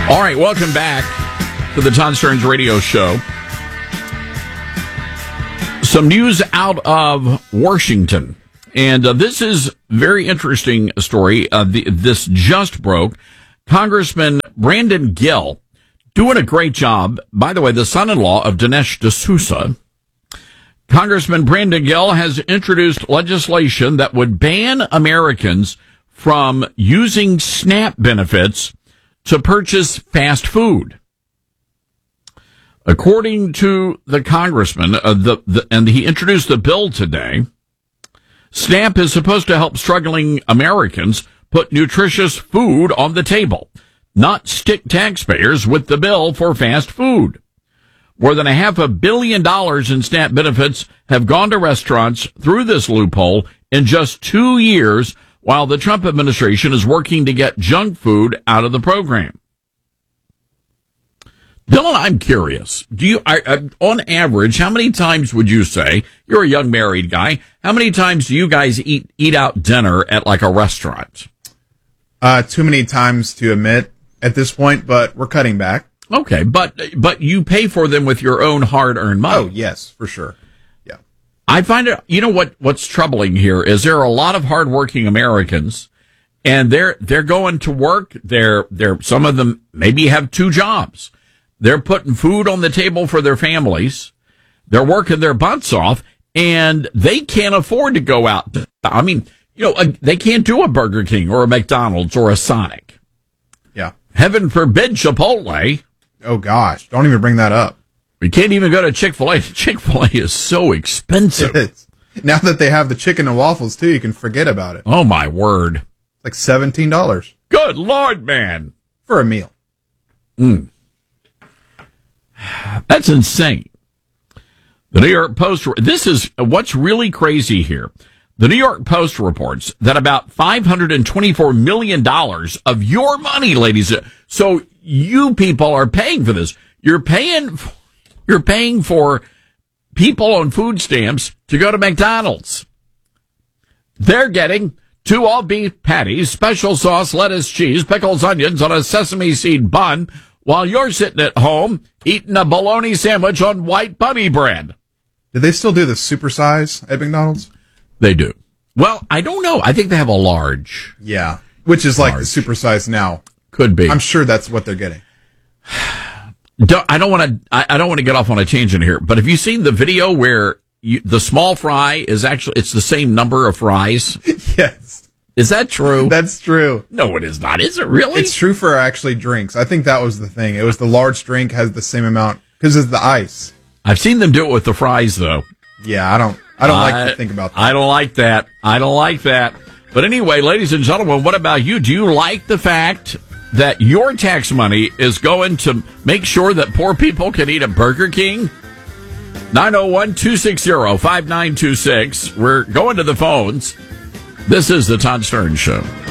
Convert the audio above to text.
All right, welcome back to the Todd Stearns Radio Show. Some news out of Washington. And this is very interesting story. This just broke. Congressman Brandon Gill doing a great job. By the way, the son-in-law of Dinesh D'Souza. Congressman Brandon Gill has introduced legislation that would ban Americans from using SNAP benefits to purchase fast food. According to the congressman, and he introduced the bill today, SNAP is supposed to help struggling Americans put nutritious food on the table, not stick taxpayers with the bill for fast food. More than $500 million in SNAP benefits have gone to restaurants through this loophole in just 2 years, while the Trump administration is working to get junk food out of the program. Dylan, I'm curious. On average, how many times would you say, you're a young married guy, how many times do you guys eat out dinner at like a restaurant? Too many times to admit at this point, but we're cutting back. Okay, but you pay for them with your own hard-earned money. Oh, yes, for sure. Yeah. I find it, you know what's troubling here is there are a lot of hardworking Americans, and they're going to work. They're some of them maybe have 2 jobs. They're putting food on the table for their families. They're working their butts off, and they can't afford to go out. I mean, they can't do a Burger King or a McDonald's or a Sonic. Yeah. Heaven forbid Chipotle. Oh, gosh. Don't even bring that up. We can't even go to Chick-fil-A. Chick-fil-A is so expensive. Now that they have the chicken and waffles, too, you can forget about it. Oh, my word. Like $17. Good Lord, man. For a meal. That's insane. The New York Post, this is what's really crazy here. The New York Post reports that about $524 million of your money, ladies. So you people are paying for this. You're paying for people on food stamps to go to McDonald's. They're getting 2 all-beef patties, special sauce, lettuce, cheese, pickles, onions on a sesame seed bun, while you're sitting at home eating a bologna sandwich on white bunny bread. Do they still do the supersize at McDonald's? They do. Well, I don't know. I think they have a large. Yeah, which is like the supersize now. Could be. I'm sure that's what they're getting. I don't want to get off on a tangent here, but have you seen the video where the small fry is actually, it's the same number of fries? Yes. Is that true? That's true. No, it is not. Is it really? It's true for actually drinks. I think that was the thing. It was the large drink has the same amount because it's the ice. I've seen them do it with the fries, though. Yeah, I don't like to think about that. I don't like that. But anyway, ladies and gentlemen, what about you? Do you like the fact that your tax money is going to make sure that poor people can eat at Burger King? 901-260-5926. We're going to the phones. This is the Todd Stearns Show.